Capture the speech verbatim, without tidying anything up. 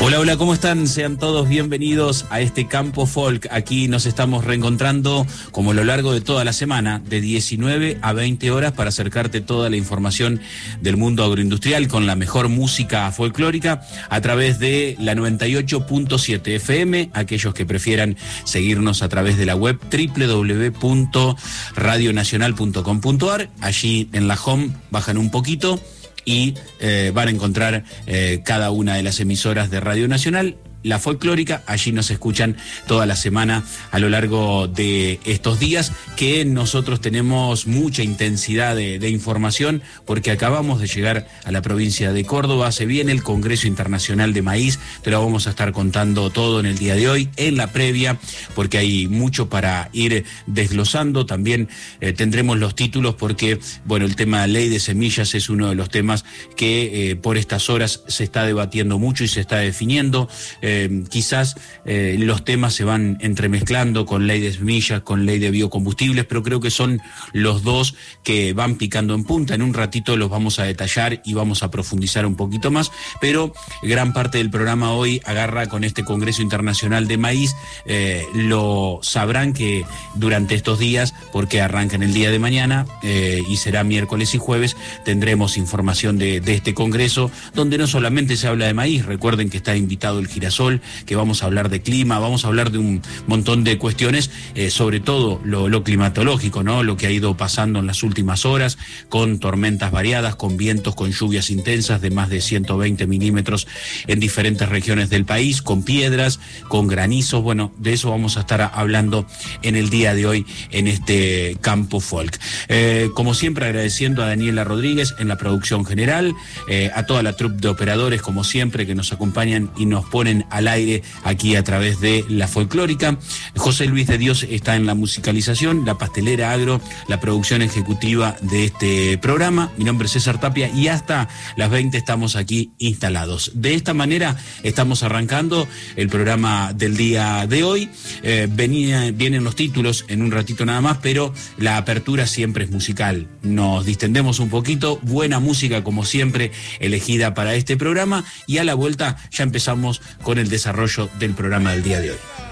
Hola, hola, ¿cómo están? Sean todos bienvenidos a este Campo Folk. Aquí nos estamos reencontrando como a lo largo de toda la semana, de diecinueve a veinte horas, para acercarte toda la información del mundo agroindustrial con la mejor música folclórica a través de la noventa y ocho punto siete F M. Aquellos que prefieran seguirnos a través de la web doble u doble u doble u punto radio nacional punto com punto a r. Allí en la home bajan un poquito y eh, van a encontrar eh, cada una de las emisoras de Radio Nacional, la folclórica. Allí nos escuchan toda la semana a lo largo de estos días, que nosotros tenemos mucha intensidad de, de información, porque acabamos de llegar a la provincia de Córdoba. Se viene el Congreso Internacional de Maíz, te lo vamos a estar contando todo en el día de hoy, en la previa, porque hay mucho para ir desglosando. También eh, tendremos los títulos, porque bueno, el tema de ley de semillas es uno de los temas que eh, por estas horas se está debatiendo mucho y se está definiendo. Eh, Eh, quizás eh, los temas se van entremezclando con ley de semillas, con ley de biocombustibles, pero creo que son los dos que van picando en punta. En un ratito los vamos a detallar y vamos a profundizar un poquito más, pero gran parte del programa hoy agarra con este Congreso Internacional de Maíz. Eh, lo sabrán que durante estos días, porque arrancan el día de mañana eh, y será miércoles y jueves, tendremos información de, de este Congreso, donde no solamente se habla de maíz. Recuerden que está invitado el girasol, que vamos a hablar de clima, vamos a hablar de un montón de cuestiones, eh, sobre todo lo, lo climatológico, ¿no? Lo que ha ido pasando en las últimas horas, con tormentas variadas, con vientos, con lluvias intensas de más de ciento veinte milímetros en diferentes regiones del país, con piedras, con granizos. Bueno, de eso vamos a estar hablando en el día de hoy en este Campo Folk. Eh, como siempre, agradeciendo a Daniela Rodríguez en la producción general, eh, a toda la troupe de operadores, como siempre, que nos acompañan y nos ponen al aire aquí a través de la folclórica. José Luis de Dios está en la musicalización, la pastelera agro, la producción ejecutiva de este programa. Mi nombre es César Tapia y hasta las veinte estamos aquí instalados. De esta manera estamos arrancando el programa del día de hoy. Eh, venía, vienen los títulos en un ratito nada más, pero la apertura siempre es musical. Nos distendemos un poquito, buena música como siempre elegida para este programa, y a la vuelta ya empezamos con el desarrollo del programa del día de hoy.